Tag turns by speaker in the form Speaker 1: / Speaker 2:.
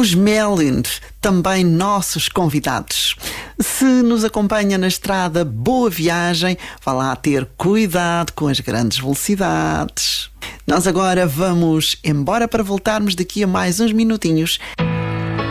Speaker 1: os Melin, também nossos convidados. Se nos acompanha na estrada, boa viagem, vá lá ter cuidado com as grandes velocidades. Nós agora vamos embora para voltarmos daqui a mais uns minutinhos.